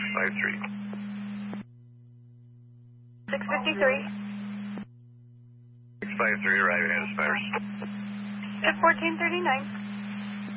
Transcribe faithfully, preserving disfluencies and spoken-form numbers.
five three. six fifty-three. six five three, arriving at Aspires. fourteen thirty-nine.